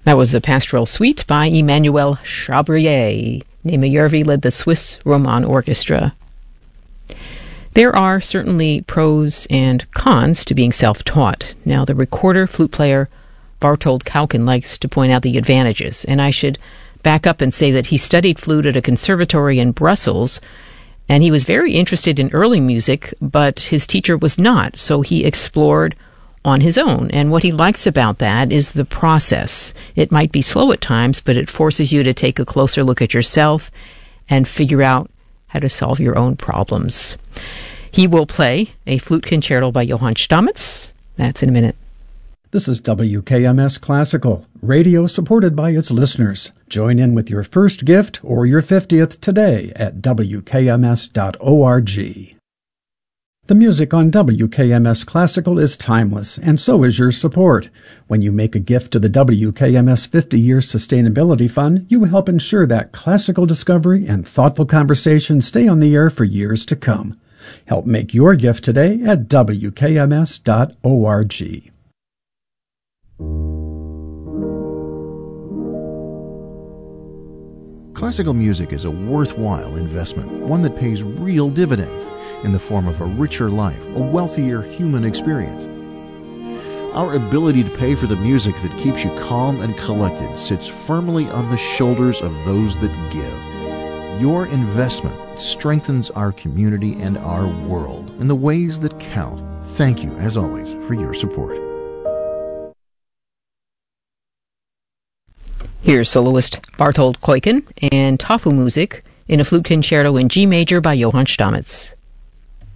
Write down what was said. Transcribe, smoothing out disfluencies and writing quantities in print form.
That was the Pastoral Suite by Emmanuel Chabrier. Nema Järvi led the Swiss Roman Orchestra. There are certainly pros and cons to being self-taught. Now, the recorder, flute player Bartold Kaukin likes to point out the advantages, and I should back up and say that he studied flute at a conservatory in Brussels, and he was very interested in early music, but his teacher was not, so he explored on his own. And what he likes about that is the process. It might be slow at times, but it forces you to take a closer look at yourself and figure out how to solve your own problems. He will play a flute concerto by Johann Stamitz. That's in a minute. This is WKMS Classical, radio supported by its listeners. Join in with your first gift or your 50th today at WKMS.org. The music on WKMS Classical is timeless, and so is your support. When you make a gift to the WKMS 50-Year Sustainability Fund, you help ensure that classical discovery and thoughtful conversation stay on the air for years to come. Help make your gift today at WKMS.org. Classical music is a worthwhile investment, one that pays real dividends in the form of a richer life, a wealthier human experience. Our ability to pay for the music that keeps you calm and collected sits firmly on the shoulders of those that give. Your investment strengthens our community and our world in the ways that count. Thank you, as always, for your support. Here's soloist Bartold Kaukin and Tafu music in a flute concerto in G major by Johann Stamitz.